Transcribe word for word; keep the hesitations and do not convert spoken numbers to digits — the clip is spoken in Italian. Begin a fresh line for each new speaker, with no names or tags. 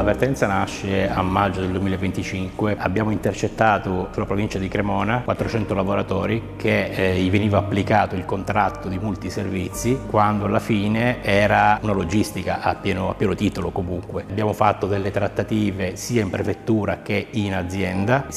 vertenza nasce a maggio del duemilaventicinque, abbiamo intercettato sulla provincia di Cremona quattrocento lavoratori che eh, gli veniva applicato il contratto di multiservizi quando alla fine era una logistica a pieno, a pieno titolo comunque. Abbiamo fatto delle trattative sia in prefettura che in azienda.